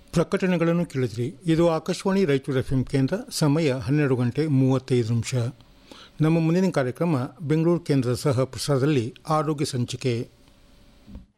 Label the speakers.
Speaker 1: ಪ್ರಕಟಣೆಗಳನ್ನು ಕೇಳಿದ್ರಿ. ಇದು ಆಕಾಶವಾಣಿ ರಾಯಚೂರು FM ಕೇಂದ್ರ. ಸಮಯ 12:35. ನಮ್ಮ ಮುಂದಿನ ಕಾರ್ಯಕ್ರಮ ಬೆಂಗಳೂರು ಕೇಂದ್ರದ ಸಹ ಪ್ರಸಾರದಲ್ಲಿ ಆರೋಗ್ಯ ಸಂಚಿಕೆ.